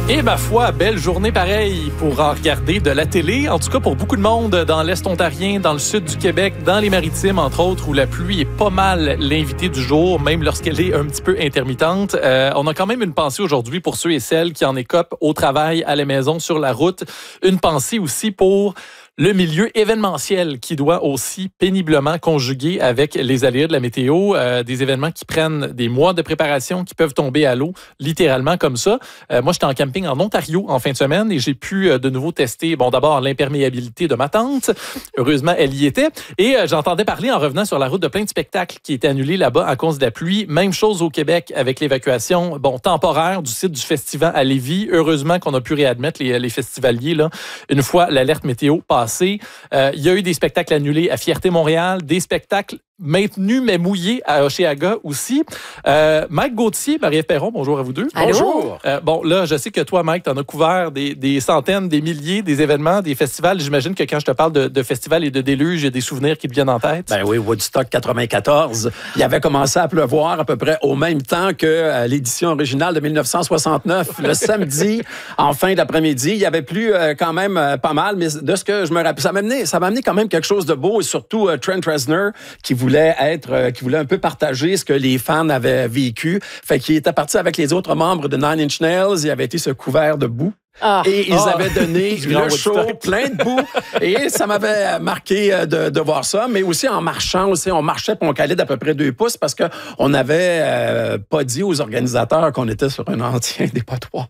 Et ma foi, belle journée pareille pour en regarder de la télé. En tout cas, pour beaucoup de monde dans l'Est ontarien, dans le sud du Québec, dans les Maritimes, entre autres, où la pluie est pas mal l'invité du jour, même lorsqu'elle est un petit peu intermittente. On a quand même une pensée aujourd'hui pour ceux et celles qui en écopent au travail, à la maison, sur la route. Une pensée aussi pour le milieu événementiel qui doit aussi péniblement conjuguer avec les aléas de la météo, des événements qui prennent des mois de préparation, qui peuvent tomber à l'eau, littéralement comme ça. Moi, j'étais en camping en Ontario en fin de semaine et j'ai pu de nouveau tester, d'abord l'imperméabilité de ma tente. Heureusement, elle y était. Et j'entendais parler en revenant sur la route de plein de spectacles qui étaient annulés là-bas à cause de la pluie. Même chose au Québec avec l'évacuation, temporaire du site du festival à Lévis. Heureusement qu'on a pu réadmettre les festivaliers là, une fois l'alerte météo passée. Il y a eu des spectacles annulés à Fierté Montréal, des spectacles maintenus mais mouillés à Hochelaga aussi. Mike Gauthier, Marie-Ève Perron, bonjour à vous deux. Bonjour. Là, je sais que toi, Mike, t'en as couvert des centaines, des milliers, des événements, des festivals. J'imagine que quand je te parle de festivals et de déluge, il y a des souvenirs qui te viennent en tête. Ben oui, Woodstock 94. Il avait commencé à pleuvoir à peu près au même temps que l'édition originale de 1969. Le samedi, en fin d'après-midi, il y avait plu quand même pas mal, mais de ce que je me rappelle, ça m'a amené quand même quelque chose de beau et surtout Trent Reznor qui voulait un peu partager ce que les fans avaient vécu. Fait qu'il était parti avec les autres membres de Nine Inch Nails. Il avait été ce couvert de boue. Et ils avaient donné le show plein de boue. Et ça m'avait marqué de voir ça. Mais aussi en marchant, on marchait puis on calait d'à peu près 2 pouces parce qu'on n'avait pas dit aux organisateurs qu'on était sur un ancien dépotoir.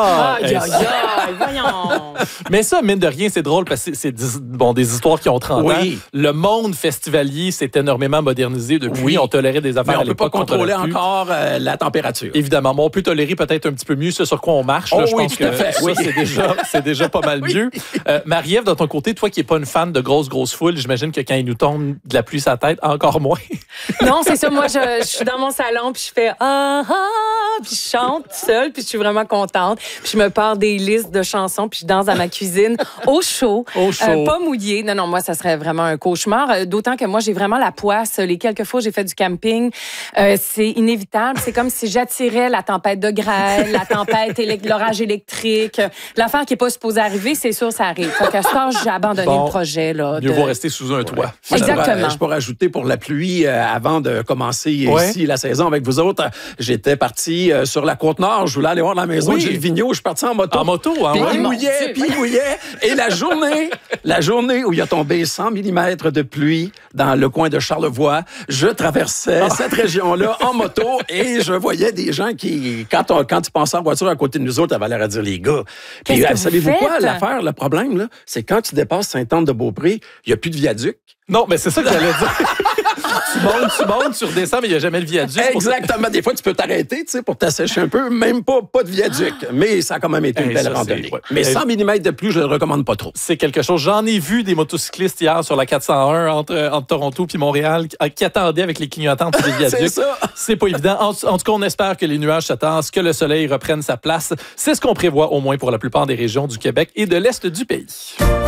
Voyons. Mais ça, mine de rien, c'est drôle parce que c'est des histoires qui ont 30 ans. Le monde festivalier s'est énormément modernisé depuis. Oui. On tolérait des affaires à l'époque. Mais on peut pas contrôler encore la température. Évidemment. Mais on peut tolérer peut-être un petit peu mieux ce sur quoi on marche. Là, je pense tout à fait. C'est déjà pas mal mieux. Marie-Ève, de ton côté, toi qui n'es pas une fan de grosses foules, j'imagine que quand il nous tombe de la pluie sur la tête, encore moins. Non, c'est ça. Moi, je suis dans mon salon, puis je fais puis je chante seule, puis je suis vraiment contente. Puis je me pars des listes de chansons, puis je danse dans ma cuisine au chaud. Pas mouillé. Non, moi, ça serait vraiment un cauchemar. D'autant que moi, j'ai vraiment la poisse. Les quelques fois où j'ai fait du camping, c'est inévitable. C'est comme si j'attirais la tempête de grêle, la tempête, l'orage électrique. L'affaire qui n'est pas supposée arriver, c'est sûr, ça arrive. Donc, à ce temps, j'ai abandonné le projet. Mieux vaut rester sous un toit. Exactement. Je pourrais ajouter pour la pluie, avant de commencer ici la saison avec vous autres, j'étais parti sur la Côte-Nord. Je voulais aller voir la maison de Gilles Vigneault. Je suis parti en moto. En moto, hein? Puis il mouillait. Et la journée où il a tombé 100 mm de pluie dans le coin de Charlevoix, je traversais cette région-là en moto et je voyais des gens qui, quand ils passaient en voiture à côté de nous autres, avaient l'air à dire, les gars. Puis, savez-vous quoi, l'affaire, le problème, là, c'est quand tu dépasses Sainte-Anne-de-Beaupré, il n'y a plus de viaduc. Non, mais c'est ça que j'allais dire. tu montes, tu redescends, mais il n'y a jamais le viaduc. Exactement. Des fois, tu peux t'arrêter, pour t'assécher un peu. Même pas de viaduc. Mais ça a quand même été une belle randonnée. Mais 100 mm de plus, je ne le recommande pas trop. C'est quelque chose. J'en ai vu des motocyclistes hier sur la 401 entre Toronto et Montréal qui attendaient avec les clignotants des viaducs. C'est ça. C'est pas évident. En tout cas, on espère que les nuages se tassent, que le soleil reprenne sa place. C'est ce qu'on prévoit au moins pour la plupart des régions du Québec et de l'Est du pays.